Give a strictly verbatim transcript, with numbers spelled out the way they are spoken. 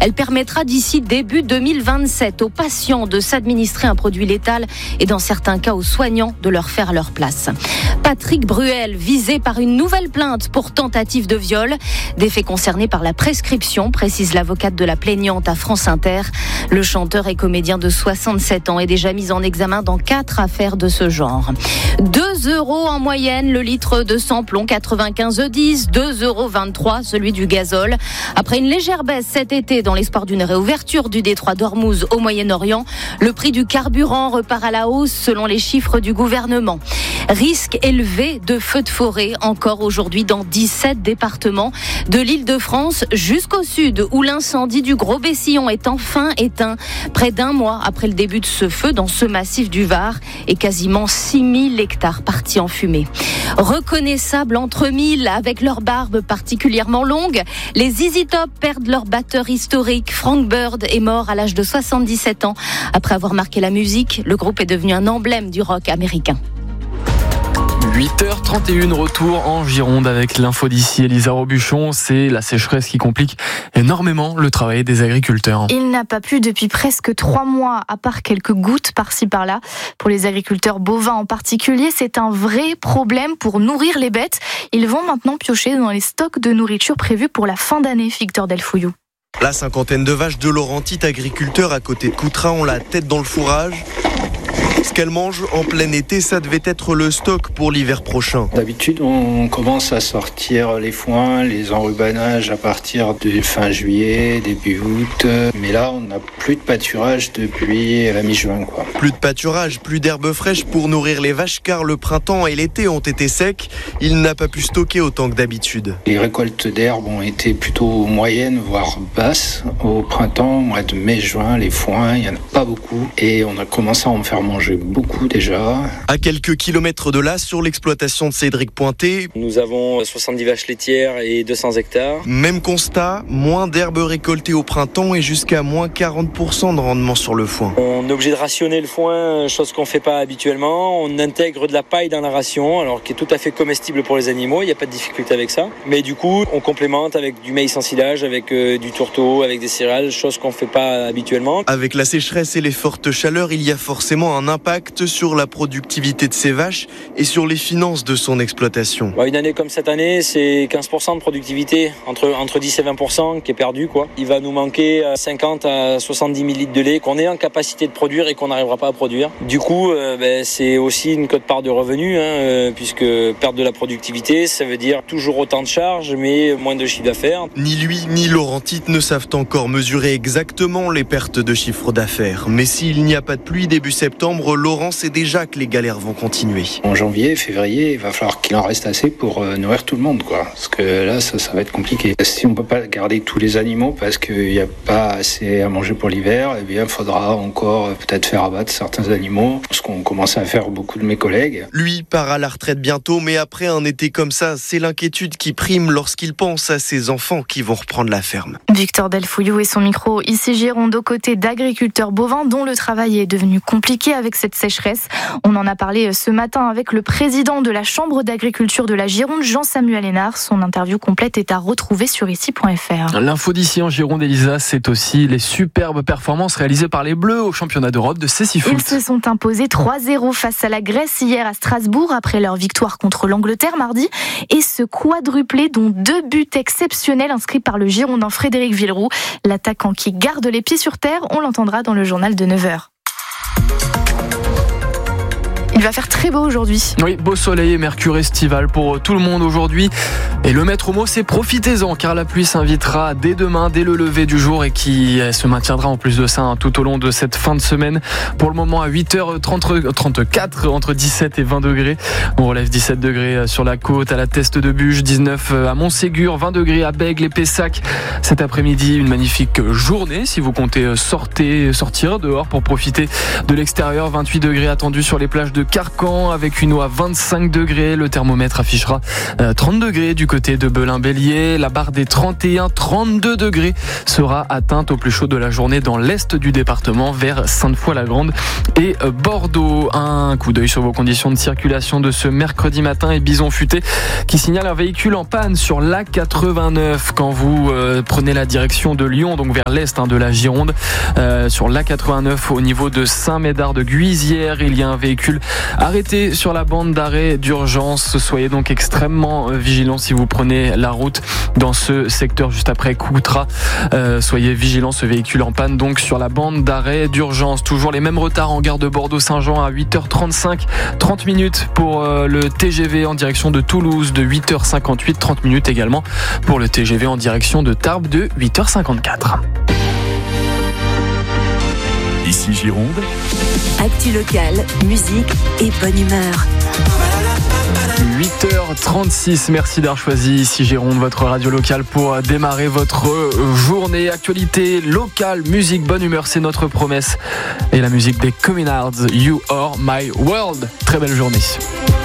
Elle permettra d'ici début deux mille vingt-sept aux patients de s'administrer un produit létal et dans certains cas aux soignants de leur faire leur place. Patrick Bruel, visé par une nouvelle plainte pour tentative de viol. Des faits concernés par la prescription, précise l'avocate de la plaignante à France Inter. Le chanteur et comédien de soixante-sept ans est déjà mis en examen dans quatre affaires de ce genre. deux euros en moyenne le litre de samplon quatre-vingt-quinze E dix, deux euros vingt-trois celui du gazole. Après une légère baisse cet été dans l'espoir d'une réouverture du détroit d'Ormuz au Moyen-Orient, le prix du carburant repart à la hausse selon les chiffres du gouvernement. Risque élevé de feux de forêt encore aujourd'hui dans dix-sept départements de l'Île-de-France jusqu'au sud où l'incendie du Gros Bessillon est enfin éteint près d'un mois après le début de ce feu dans ce massif du Var et quasiment six mille hectares partis en fumée. Reconnaissables entre mille avec leurs barbes particulièrement longues, les Z Z Top perdent leur batteur historique. Frank Bird est mort à l'âge de soixante-dix-sept ans. Après avoir marqué la musique, le groupe est devenu un emblème du rock américain. huit heures trente et une, retour en Gironde avec l'info d'ici. Elisa Robuchon, c'est la sécheresse qui complique énormément le travail des agriculteurs. Il n'a pas plu depuis presque trois mois, à part quelques gouttes par-ci par-là. Pour les agriculteurs bovins en particulier, c'est un vrai problème pour nourrir les bêtes. Ils vont maintenant piocher dans les stocks de nourriture prévus pour la fin d'année, Victor Delfouillou. La cinquantaine de vaches de Laurentite, agriculteurs à côté de Coutras, ont la tête dans le fourrage. Ce qu'elles mangent en plein été, ça devait être le stock pour l'hiver prochain. D'habitude, on commence à sortir les foins, les enrubanages à partir de fin juillet, début août. Mais là, on n'a plus de pâturage depuis la mi-juin, quoi. Plus de pâturage, plus d'herbes fraîches pour nourrir les vaches car le printemps et l'été ont été secs. Il n'a pas pu stocker autant que d'habitude. Les récoltes d'herbes ont été plutôt moyennes, voire basses. Au printemps, au mois de mai-juin, les foins, il n'y en a pas beaucoup. Et on a commencé à en faire manger beaucoup déjà. À quelques kilomètres de là, sur l'exploitation de Cédric Pointé, nous avons soixante-dix vaches laitières et deux cents hectares. Même constat, moins d'herbes récoltées au printemps et jusqu'à moins quarante pour cent de rendement sur le foin. On est obligé de rationner le foin, chose qu'on ne fait pas habituellement. On intègre de la paille dans la ration, alors qui est tout à fait comestible pour les animaux, il n'y a pas de difficulté avec ça. Mais du coup, on complémente avec du maïs en silage, avec euh, du tourteau, avec des céréales, chose qu'on ne fait pas habituellement. Avec la sécheresse et les fortes chaleurs, il y a forcément un impact sur la productivité de ces vaches et sur les finances de son exploitation. Une année comme cette année, c'est quinze pour cent de productivité, entre, entre dix et vingt pour cent qui est perdu, quoi. Il va nous manquer cinquante à soixante-dix mille litres de lait qu'on est en capacité de produire et qu'on n'arrivera pas à produire. Du coup, euh, ben, c'est aussi une quote-part de revenus, hein, euh, puisque perte de la productivité, ça veut dire toujours autant de charges, mais moins de chiffre d'affaires. Ni lui, ni Laurentite ne savent encore mesurer exactement les pertes de chiffre d'affaires. Mais s'il n'y a pas de pluie début septembre, Laurent sait déjà que les galères vont continuer. En janvier, février, il va falloir qu'il en reste assez pour euh, nourrir tout le monde, quoi. Parce que là, ça, ça va être compliqué. Si on ne peut pas garder tous les animaux parce qu'il n'y a pas assez à manger pour l'hiver, eh bien, il faudra encore euh, peut-être faire abattre certains animaux. Ce qu'ont commencé à faire beaucoup de mes collègues. Lui part à la retraite bientôt, mais après un été comme ça, c'est l'inquiétude qui prime lorsqu'il pense à ses enfants qui vont reprendre la ferme. Victor Delfouillou et son micro ici Gironde aux côtés d'agriculteurs bovins dont le travail est devenu compliqué avec cette sécheresse. On en a parlé ce matin avec le président de la Chambre d'agriculture de la Gironde, Jean-Samuel Hénard. Son interview complète est à retrouver sur ici point f r. L'info d'ici en Gironde, Elisa, c'est aussi les superbes performances réalisées par les Bleus au championnat d'Europe de Cécifoot. Ils se sont imposés trois zéro face à la Grèce hier à Strasbourg après leur victoire contre l'Angleterre mardi. Et ce quadruplé dont deux buts exceptionnels inscrits par le Girondin Frédéric Villeroux. L'attaquant qui garde les pieds sur terre, on l'entendra dans le journal de neuf heures. Il va faire très beau aujourd'hui. Oui, beau soleil et mercure estival pour tout le monde aujourd'hui. Et le maître mot, c'est profitez-en, car la pluie s'invitera dès demain, dès le lever du jour, et qui se maintiendra en plus de ça hein, tout au long de cette fin de semaine. Pour le moment, à huit heures trente-quatre, entre dix-sept et vingt degrés. On relève dix-sept degrés sur la côte, à la Teste de Buge, dix-neuf à Montségur, vingt degrés à Bègles et Pessac. Cet après-midi, une magnifique journée, si vous comptez sortir, sortir dehors pour profiter de l'extérieur. vingt-huit degrés attendus sur les plages de Carcan avec une eau à vingt-cinq degrés. Le thermomètre affichera trente degrés du côté de Belin-Bélier. La barre des trente et un trente-deux degrés sera atteinte au plus chaud de la journée dans l'est du département vers Sainte-Foy-la-Grande et Bordeaux. Un coup d'œil sur vos conditions de circulation de ce mercredi matin et Bison Futé qui signale un véhicule en panne sur l'A quatre-vingt-neuf quand vous euh, prenez la direction de Lyon, donc vers l'est hein, de la Gironde. Euh, sur l'A quatre-vingt-neuf au niveau de Saint-Médard-de-Guisière, il y a un véhicule arrêté sur la bande d'arrêt d'urgence. Soyez donc extrêmement vigilants si vous prenez la route dans ce secteur juste après Coutras. Euh, soyez vigilants, ce véhicule en panne donc sur la bande d'arrêt d'urgence. Toujours les mêmes retards en gare de Bordeaux-Saint-Jean à huit heures trente-cinq, trente minutes pour euh, le T G V en direction de Toulouse de huit heures cinquante-huit, trente minutes également pour le T G V en direction de Tarbes de huit heures cinquante-quatre. Ici Gironde. Actu locale, musique et bonne humeur. huit heures trente-six, merci d'avoir choisi Ici Gironde, votre radio locale pour démarrer votre journée. Actualité locale, musique, bonne humeur, c'est notre promesse. Et la musique des Communards, You Are My World. Très belle journée.